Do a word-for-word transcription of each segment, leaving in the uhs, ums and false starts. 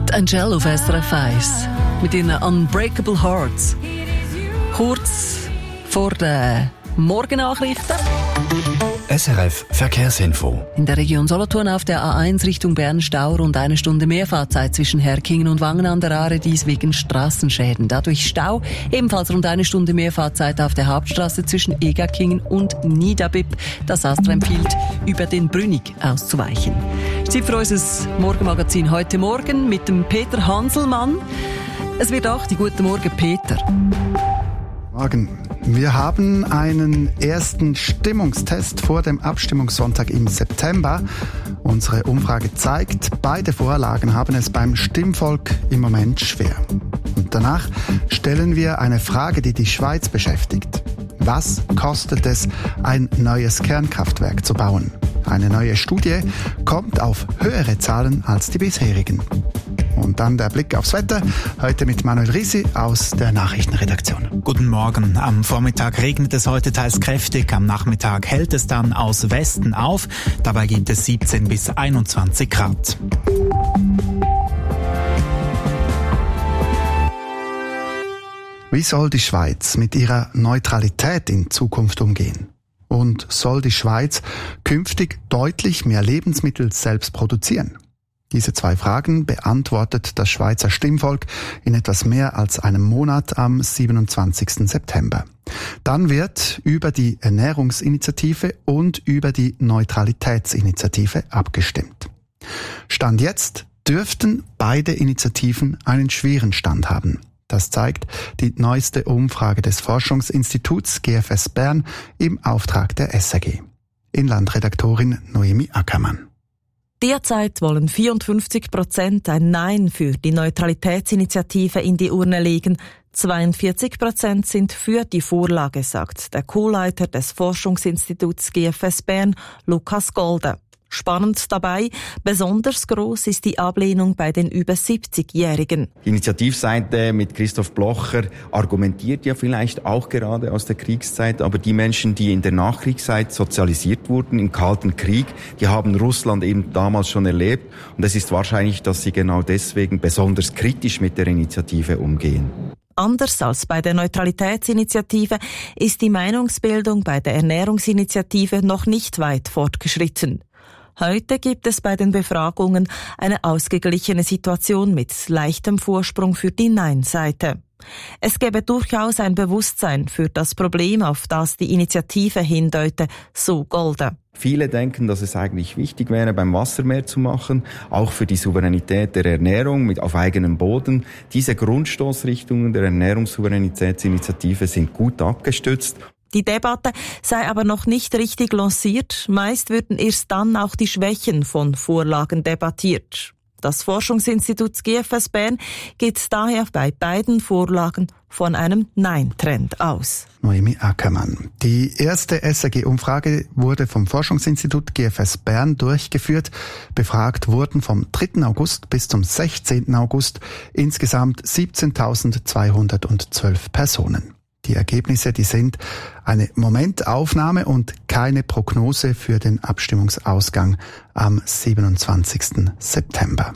Die Angel auf S R F eins mit ihren Unbreakable Hearts. Kurz vor den Morgennachrichten. S R F Verkehrsinfo. In der Region Solothurn auf der A eins Richtung Bern Stau rund eine Stunde Mehrfahrzeit zwischen Herkingen und Wangen an der Aare, dies wegen Straßenschäden. Dadurch Stau, ebenfalls rund eine Stunde Mehrfahrzeit auf der Hauptstraße zwischen Egakingen und Niederbipp. Das Astra empfiehlt, über den Brünig auszuweichen. Zeit für unser Morgenmagazin heute Morgen mit dem Peter Hanselmann. Es wird auch die Guten Morgen, Peter. Morgen. Wir haben einen ersten Stimmungstest vor dem Abstimmungssonntag im September. Unsere Umfrage zeigt, beide Vorlagen haben es beim Stimmvolk im Moment schwer. Und danach stellen wir eine Frage, die die Schweiz beschäftigt. Was kostet es, ein neues Kernkraftwerk zu bauen? Eine neue Studie kommt auf höhere Zahlen als die bisherigen. Und dann der Blick aufs Wetter, heute mit Manuel Risi aus der Nachrichtenredaktion. Guten Morgen. Am Vormittag regnet es heute teils kräftig, am Nachmittag hält es dann aus Westen auf. Dabei gibt es siebzehn bis einundzwanzig Grad. Wie soll die Schweiz mit ihrer Neutralität in Zukunft umgehen? Und soll die Schweiz künftig deutlich mehr Lebensmittel selbst produzieren? Diese zwei Fragen beantwortet das Schweizer Stimmvolk in etwas mehr als einem Monat am siebenundzwanzigsten September. Dann wird über die Ernährungsinitiative und über die Neutralitätsinitiative abgestimmt. Stand jetzt dürften beide Initiativen einen schweren Stand haben. Das zeigt die neueste Umfrage des Forschungsinstituts G F S Bern im Auftrag der S R G. Inlandredaktorin Noemi Ackermann. Derzeit wollen vierundfünfzig Prozent ein Nein für die Neutralitätsinitiative in die Urne legen. zweiundvierzig Prozent sind für die Vorlage, sagt der Co-Leiter des Forschungsinstituts G F S Bern, Lukas Golde. Spannend dabei, besonders groß ist die Ablehnung bei den über siebzigjährigen. Die Initiativseite mit Christoph Blocher argumentiert ja vielleicht auch gerade aus der Kriegszeit, aber die Menschen, die in der Nachkriegszeit sozialisiert wurden, im Kalten Krieg, die haben Russland eben damals schon erlebt und es ist wahrscheinlich, dass sie genau deswegen besonders kritisch mit der Initiative umgehen. Anders als bei der Neutralitätsinitiative ist die Meinungsbildung bei der Ernährungsinitiative noch nicht weit fortgeschritten. Heute gibt es bei den Befragungen eine ausgeglichene Situation mit leichtem Vorsprung für die Nein-Seite. Es gäbe durchaus ein Bewusstsein für das Problem, auf das die Initiative hindeute, so Golde. Viele denken, dass es eigentlich wichtig wäre, beim Wasser mehr zu machen, auch für die Souveränität der Ernährung mit auf eigenem Boden. Diese Grundstoßrichtungen der Ernährungssouveränitätsinitiative sind gut abgestützt. Die Debatte sei aber noch nicht richtig lanciert. Meist würden erst dann auch die Schwächen von Vorlagen debattiert. Das Forschungsinstitut G F S Bern geht daher bei beiden Vorlagen von einem Nein-Trend aus. Noemi Ackermann. Die erste S R G-Umfrage wurde vom Forschungsinstitut G F S Bern durchgeführt. Befragt wurden vom dritten August bis zum sechzehnten August insgesamt siebzehntausendzweihundertzwölf Personen. Die Ergebnisse, die sind eine Momentaufnahme und keine Prognose für den Abstimmungsausgang am siebenundzwanzigsten September.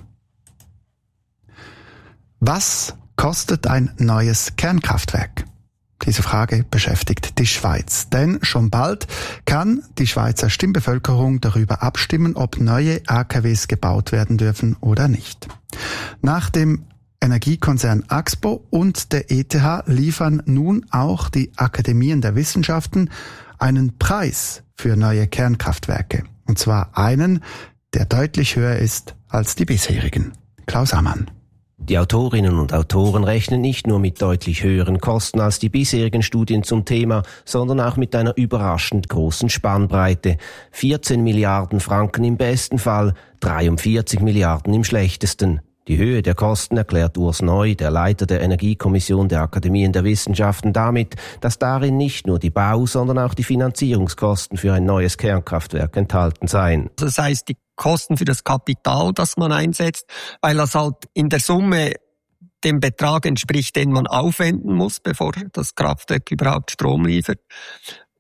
Was kostet ein neues Kernkraftwerk? Diese Frage beschäftigt die Schweiz, denn schon bald kann die Schweizer Stimmbevölkerung darüber abstimmen, ob neue A K Ws gebaut werden dürfen oder nicht. Nach dem Energiekonzern Axpo und der E T H liefern nun auch die Akademien der Wissenschaften einen Preis für neue Kernkraftwerke. Und zwar einen, der deutlich höher ist als die bisherigen. Klaus Ammann. Die Autorinnen und Autoren rechnen nicht nur mit deutlich höheren Kosten als die bisherigen Studien zum Thema, sondern auch mit einer überraschend großen Spannbreite. vierzehn Milliarden Franken im besten Fall, dreiundvierzig Milliarden im schlechtesten. Die Höhe der Kosten erklärt Urs Neu, der Leiter der Energiekommission der Akademien der Wissenschaften, damit, dass darin nicht nur die Bau-, sondern auch die Finanzierungskosten für ein neues Kernkraftwerk enthalten seien. Das heißt, die Kosten für das Kapital, das man einsetzt, weil das halt in der Summe dem Betrag entspricht, den man aufwenden muss, bevor das Kraftwerk überhaupt Strom liefert.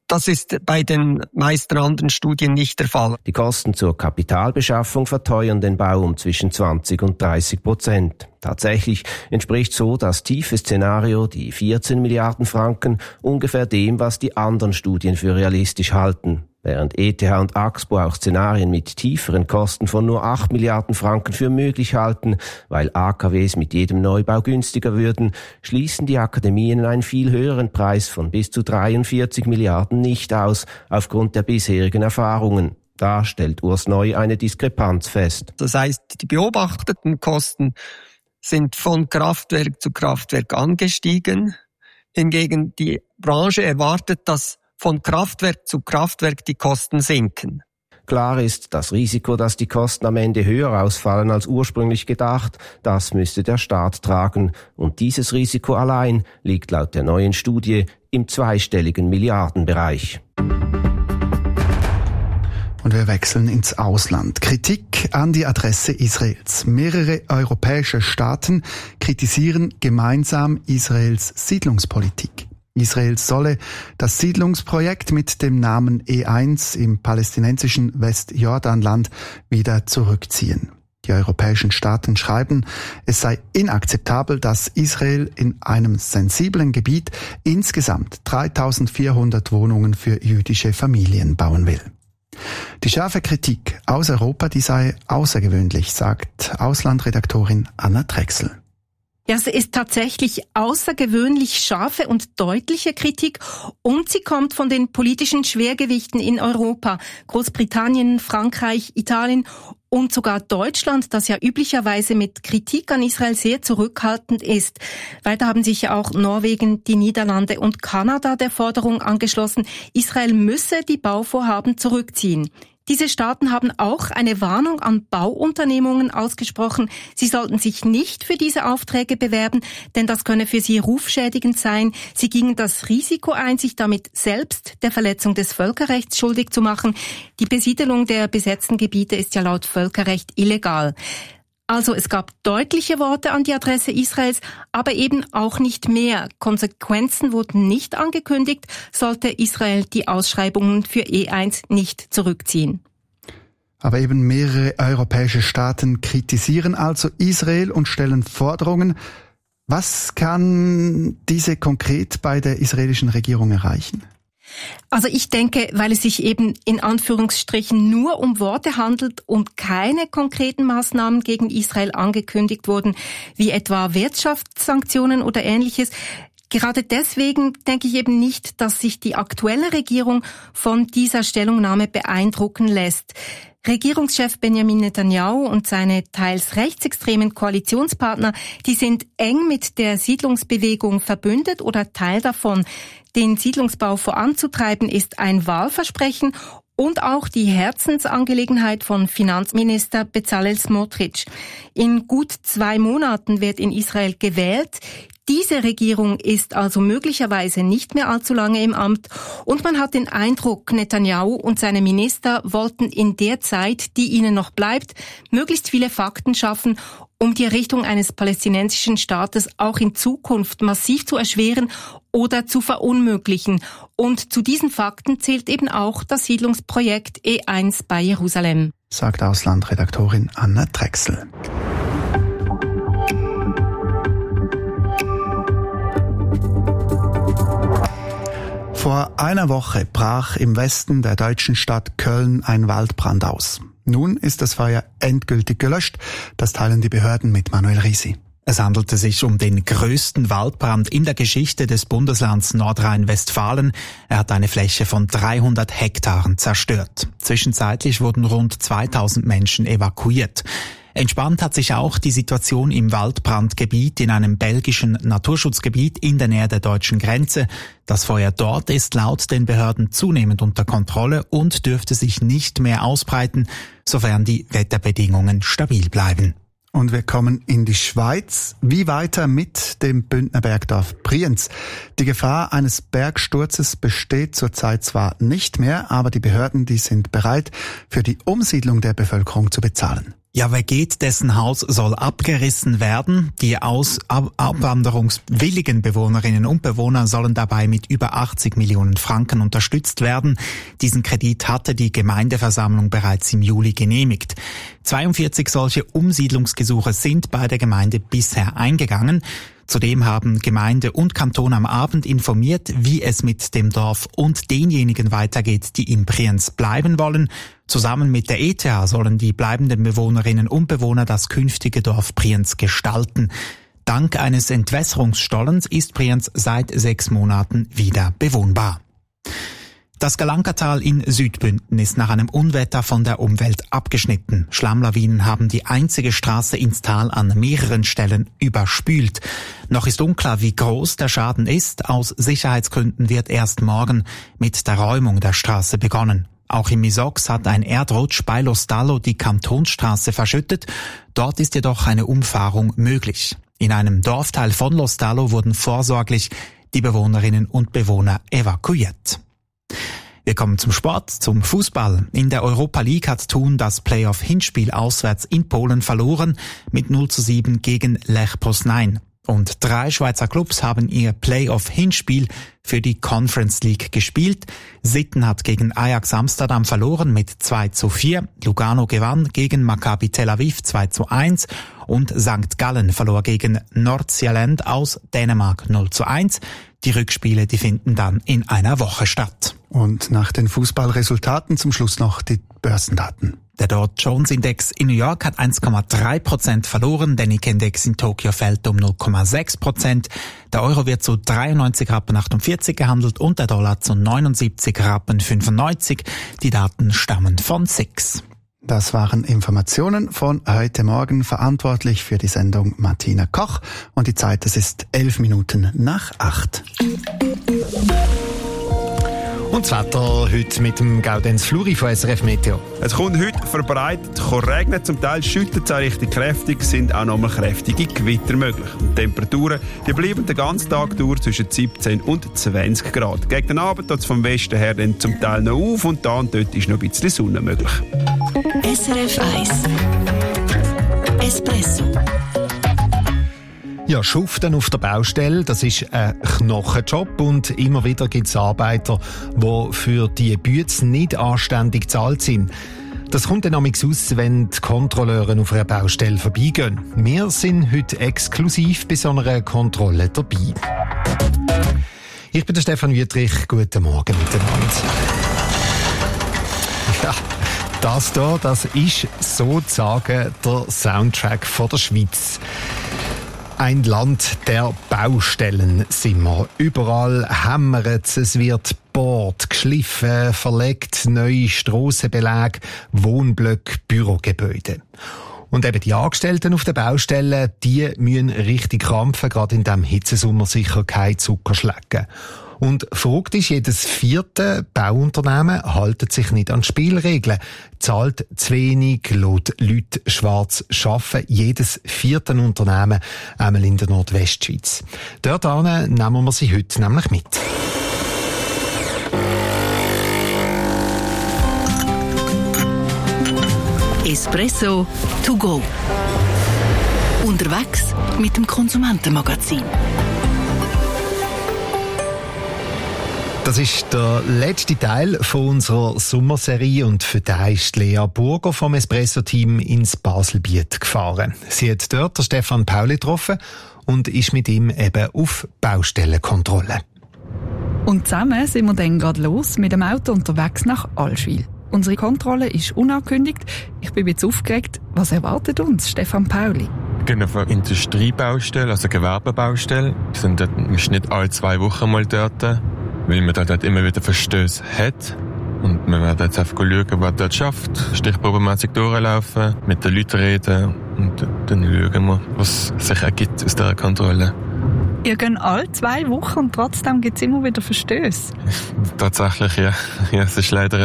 Das ist bei den meisten anderen Studien nicht der Fall. Die Kosten zur Kapitalbeschaffung verteuern den Bau um zwischen zwanzig und dreißig Prozent. Tatsächlich entspricht so das tiefe Szenario, die vierzehn Milliarden Franken, ungefähr dem, was die anderen Studien für realistisch halten. Während E T H und Axpo auch Szenarien mit tieferen Kosten von nur acht Milliarden Franken für möglich halten, weil A K Ws mit jedem Neubau günstiger würden, schließen die Akademien einen viel höheren Preis von bis zu dreiundvierzig Milliarden nicht aus, aufgrund der bisherigen Erfahrungen. Da stellt Urs Neu eine Diskrepanz fest. Das heißt, die beobachteten Kosten sind von Kraftwerk zu Kraftwerk angestiegen. Hingegen die Branche erwartet, dass von Kraftwerk zu Kraftwerk die Kosten sinken. Klar ist, das Risiko, dass die Kosten am Ende höher ausfallen als ursprünglich gedacht, das müsste der Staat tragen. Und dieses Risiko allein liegt laut der neuen Studie im zweistelligen Milliardenbereich. Und wir wechseln ins Ausland. Kritik an die Adresse Israels. Mehrere europäische Staaten kritisieren gemeinsam Israels Siedlungspolitik. Israel solle das Siedlungsprojekt mit dem Namen E eins im palästinensischen Westjordanland wieder zurückziehen. Die europäischen Staaten schreiben, es sei inakzeptabel, dass Israel in einem sensiblen Gebiet insgesamt dreitausendvierhundert Wohnungen für jüdische Familien bauen will. Die scharfe Kritik aus Europa, die sei außergewöhnlich, sagt Auslandredaktorin Anna Drechsel. Ja, es ist tatsächlich außergewöhnlich scharfe und deutliche Kritik und sie kommt von den politischen Schwergewichten in Europa. Großbritannien, Frankreich, Italien und sogar Deutschland, das ja üblicherweise mit Kritik an Israel sehr zurückhaltend ist. Weiter haben sich ja auch Norwegen, die Niederlande und Kanada der Forderung angeschlossen, Israel müsse die Bauvorhaben zurückziehen. Diese Staaten haben auch eine Warnung an Bauunternehmungen ausgesprochen. Sie sollten sich nicht für diese Aufträge bewerben, denn das könne für sie rufschädigend sein. Sie gingen das Risiko ein, sich damit selbst der Verletzung des Völkerrechts schuldig zu machen. Die Besiedelung der besetzten Gebiete ist ja laut Völkerrecht illegal. Also es gab deutliche Worte an die Adresse Israels, aber eben auch nicht mehr. Konsequenzen wurden nicht angekündigt, sollte Israel die Ausschreibungen für E eins nicht zurückziehen. Aber eben mehrere europäische Staaten kritisieren also Israel und stellen Forderungen. Was kann diese konkret bei der israelischen Regierung erreichen? Also ich denke, weil es sich eben in Anführungsstrichen nur um Worte handelt und keine konkreten Maßnahmen gegen Israel angekündigt wurden, wie etwa Wirtschaftssanktionen oder Ähnliches. Gerade deswegen denke ich eben nicht, dass sich die aktuelle Regierung von dieser Stellungnahme beeindrucken lässt. Regierungschef Benjamin Netanyahu und seine teils rechtsextremen Koalitionspartner, die sind eng mit der Siedlungsbewegung verbündet oder Teil davon. Den Siedlungsbau voranzutreiben ist ein Wahlversprechen und auch die Herzensangelegenheit von Finanzminister Bezalel Smotrich. In gut zwei Monaten wird in Israel gewählt. Diese Regierung ist also möglicherweise nicht mehr allzu lange im Amt und man hat den Eindruck, Netanyahu und seine Minister wollten in der Zeit, die ihnen noch bleibt, möglichst viele Fakten schaffen, um die Errichtung eines palästinensischen Staates auch in Zukunft massiv zu erschweren oder zu verunmöglichen. Und zu diesen Fakten zählt eben auch das Siedlungsprojekt E eins bei Jerusalem. Sagt Auslandredaktorin Anna Drechsel. Vor einer Woche brach im Westen der deutschen Stadt Köln ein Waldbrand aus. Nun ist das Feuer endgültig gelöscht. Das teilen die Behörden mit Manuel Risi. Es handelte sich um den größten Waldbrand in der Geschichte des Bundeslands Nordrhein-Westfalen. Er hat eine Fläche von dreihundert Hektaren zerstört. Zwischenzeitlich wurden rund zweitausend Menschen evakuiert. Entspannt hat sich auch die Situation im Waldbrandgebiet in einem belgischen Naturschutzgebiet in der Nähe der deutschen Grenze. Das Feuer dort ist laut den Behörden zunehmend unter Kontrolle und dürfte sich nicht mehr ausbreiten, sofern die Wetterbedingungen stabil bleiben. Und wir kommen in die Schweiz. Wie weiter mit dem Bündner Bergdorf Brienz? Die Gefahr eines Bergsturzes besteht zurzeit zwar nicht mehr, aber die Behörden, die sind bereit, für die Umsiedlung der Bevölkerung zu bezahlen. Ja, wer geht, dessen Haus soll abgerissen werden. Die aus ab abwanderungswilligen Bewohnerinnen und Bewohner sollen dabei mit über achtzig Millionen Franken unterstützt werden. Diesen Kredit hatte die Gemeindeversammlung bereits im Juli genehmigt. zweiundvierzig solche Umsiedlungsgesuche sind bei der Gemeinde bisher eingegangen. Zudem haben Gemeinde und Kanton am Abend informiert, wie es mit dem Dorf und denjenigen weitergeht, die in Brienz bleiben wollen. Zusammen mit der E T H sollen die bleibenden Bewohnerinnen und Bewohner das künftige Dorf Brienz gestalten. Dank eines Entwässerungsstollens ist Brienz seit sechs Monaten wieder bewohnbar. Das Galankatal in Südbünden ist nach einem Unwetter von der Umwelt abgeschnitten. Schlammlawinen haben die einzige Straße ins Tal an mehreren Stellen überspült. Noch ist unklar, wie groß der Schaden ist. Aus Sicherheitsgründen wird erst morgen mit der Räumung der Straße begonnen. Auch im Misox hat ein Erdrutsch bei Lostallo die Kantonsstraße verschüttet. Dort ist jedoch eine Umfahrung möglich. In einem Dorfteil von Lostallo wurden vorsorglich die Bewohnerinnen und Bewohner evakuiert. Wir kommen zum Sport, zum Fußball. In der Europa League hat Thun das Playoff-Hinspiel auswärts in Polen verloren mit null zu sieben gegen Lech Poznań. Und drei Schweizer Clubs haben ihr Playoff-Hinspiel für die Conference League gespielt. Sitten hat gegen Ajax Amsterdam verloren mit zwei zu vier. Lugano gewann gegen Maccabi Tel Aviv zwei zu eins. Und Sankt Gallen verlor gegen Nordsjælland aus Dänemark null zu eins. Die Rückspiele, die finden dann in einer Woche statt. Und nach den Fußballresultaten zum Schluss noch die Börsendaten. Der Dow Jones Index in New York hat eins Komma drei Prozent verloren, der Nikkei Index in Tokio fällt um null Komma sechs Prozent. Der Euro wird zu dreiundneunzig Rappen achtundvierzig gehandelt und der Dollar zu neunundsiebzig Rappen fünfundneunzig. Die Daten stammen von S I X. Das waren Informationen von heute Morgen, verantwortlich für die Sendung Martina Koch. Und die Zeit, das ist elf Minuten nach acht. Und das Wetter heute mit dem Gaudenz Fluri von S R F Meteo. Es kommt heute verbreitet regnen, zum Teil schüttet es auch richtig kräftig, sind auch nochmal kräftige Gewitter möglich. Und die Temperaturen die bleiben den ganzen Tag durch zwischen siebzehn und zwanzig Grad. Gegen den Abend tut es vom Westen her dann zum Teil noch auf und da und dort ist noch ein bisschen Sonne möglich. S R F eins Espresso. Ja, Schuften auf der Baustelle, das ist ein Knochenjob und immer wieder gibt es Arbeiter, die für die Büts nicht anständig gezahlt sind. Das kommt dann manchmal aus, wenn die Kontrolleure auf einer Baustelle vorbeigehen. Wir sind heute exklusiv bei so einer Kontrolle dabei. Ich bin der Stefan Wüthrich, guten Morgen miteinander. Ja, das hier, das ist sozusagen der Soundtrack von der Schweiz. Ein Land der Baustellen sind wir. Überall hämmert es, es wird gebohrt, geschliffen, verlegt, neue Strassenbeläge, Wohnblöcke, Bürogebäude. Und eben die Angestellten auf der Baustelle, die müssen richtig krampfen, gerade in diesem Hitzesommer sicher kein Zucker schlecken. Und verrückt ist, jedes vierte Bauunternehmen haltet sich nicht an die Spielregeln, zahlt zu wenig, lässt Leute schwarz arbeiten. Jedes vierte Unternehmen, einmal in der Nordwestschweiz. Dort nehmen wir sie heute nämlich mit. Espresso to go. Unterwegs mit dem Konsumentenmagazin. Das ist der letzte Teil von unserer Sommerserie und für den ist Lea Burger vom Espresso-Team ins Baselbiet gefahren. Sie hat dort den Stefan Pauli getroffen und ist mit ihm eben auf Baustellenkontrolle. Und zusammen sind wir dann gerade los mit dem Auto unterwegs nach Allschwil. Unsere Kontrolle ist unangekündigt. Ich bin jetzt aufgeregt. Was erwartet uns, Stefan Pauli? Wir gehen auf eine Industriebaustelle, also Gewerbebaustelle. Wir sind dort nicht alle zwei Wochen mal dort, weil man dort immer wieder Verstöße hat. Und wir werden jetzt einfach schauen, wer dort schafft, stichprobenmässig durchlaufen, mit den Leuten reden und dann schauen wir, was sich ergibt aus dieser Kontrolle. Ihr geht alle zwei Wochen und trotzdem gibt es immer wieder Verstöße? Tatsächlich, ja. Ja, es ist leider